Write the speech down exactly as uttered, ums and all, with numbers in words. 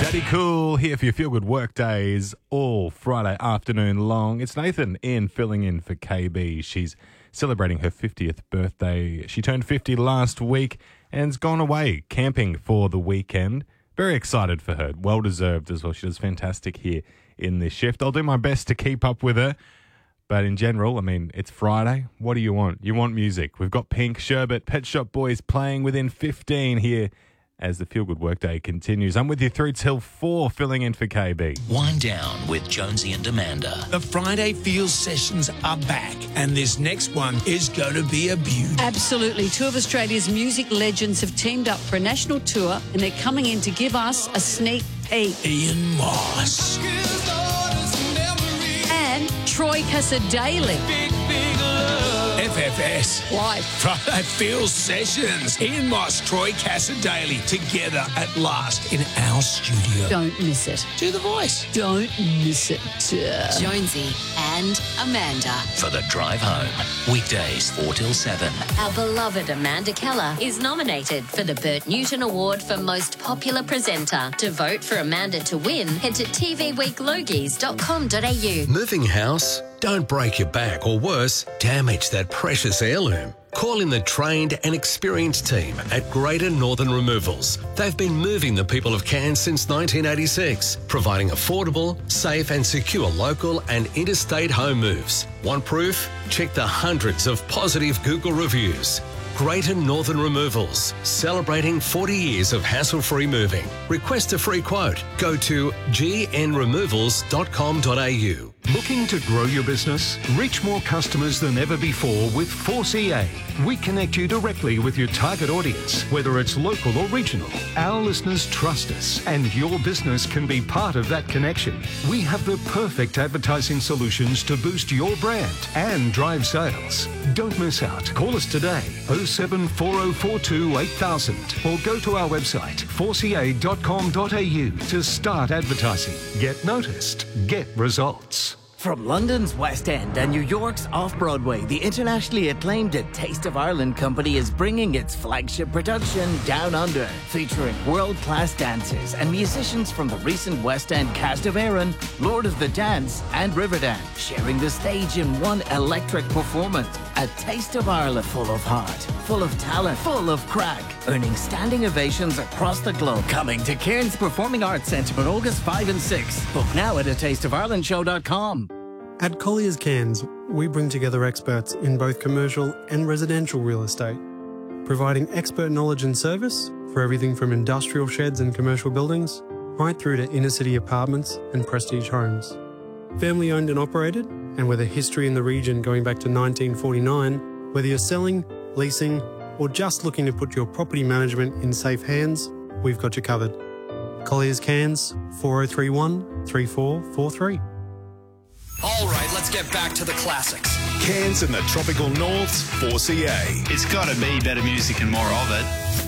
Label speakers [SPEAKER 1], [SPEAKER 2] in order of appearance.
[SPEAKER 1] Daddy Cool here for your Feel Good Work Days all Friday afternoon long. It's Nathan in filling in for K B. She's celebrating her fiftieth birthday. She turned fifty last week and's gone away camping for the weekend. Very excited for her. Well deserved as well. She does fantastic here in this shift. I'll do my best to keep up with her. But in general, I mean, it's Friday. What do you want? You want music. We've got Pink, Sherbet, Pet Shop Boys playing within fifteen here as the Feel Good Workday continues. I'm with you through till four, filling in for K B.
[SPEAKER 2] Wind Down with Jonesy and Amanda.
[SPEAKER 3] The Friday Feels sessions are back, and this next one is going to be a beauty.
[SPEAKER 4] Absolutely. Two of Australia's music legends have teamed up for a national tour, and they're coming in to give us a sneak peek.
[SPEAKER 3] Ian Moss.
[SPEAKER 4] And Troy Casadei.
[SPEAKER 3] F F S.
[SPEAKER 4] Live.
[SPEAKER 3] Friday Feels sessions. Ian Moss, Troy Casadei together at last in our studio.
[SPEAKER 4] Don't miss it.
[SPEAKER 3] Do the voice.
[SPEAKER 4] Don't miss it.
[SPEAKER 5] Jonesy and Amanda.
[SPEAKER 2] For the drive home. Weekdays four till seven.
[SPEAKER 5] Our beloved Amanda Keller is nominated for the Bert Newton Award for Most Popular Presenter. To vote for Amanda to win, head to t v week logies dot com dot a u.
[SPEAKER 6] Moving house? Don't break your back or worse, damage that precious heirloom. Call in the trained and experienced team at Greater Northern Removals. They've been moving the people of Cairns since nineteen eighty-six, providing affordable, safe and secure local and interstate home moves. Want proof? Check the hundreds of positive Google reviews. Greater Northern Removals, celebrating forty years of hassle-free moving. Request a free quote. Go to g n removals dot com dot a u.
[SPEAKER 7] Looking to grow your business? Reach more customers than ever before with four C A. We connect you directly with your target audience, whether it's local or regional. Our listeners trust us, and your business can be part of that connection. We have the perfect advertising solutions to boost your brand and drive sales. Don't miss out. Call us today, oh seven four oh four two eight thousand, or go to our website, four c a dot com dot a u to start advertising. Get noticed. Get results.
[SPEAKER 8] From London's West End and New York's Off-Broadway, the internationally acclaimed A Taste of Ireland company is bringing its flagship production, Down Under, featuring world-class dancers and musicians from the recent West End cast of Erin, Lord of the Dance and Riverdance, sharing the stage in one electric performance. A Taste of Ireland full of heart, full of talent, full of crack, earning standing ovations across the globe. Coming to Cairns Performing Arts Centre on August fifth and sixth. Book now at a taste of ireland show dot com.
[SPEAKER 9] At Colliers Cairns, we bring together experts in both commercial and residential real estate, providing expert knowledge and service for everything from industrial sheds and commercial buildings, right through to inner-city apartments and prestige homes. Family owned and operated, and with a history in the region going back to nineteen forty-nine, whether you're selling, leasing, or just looking to put your property management in safe hands, we've got you covered. Colliers Cairns, four oh three one, three four four three.
[SPEAKER 10] All right, let's get back to the classics.
[SPEAKER 11] Cairns and the tropical north's four C A.
[SPEAKER 12] It's got to be better music and more of it.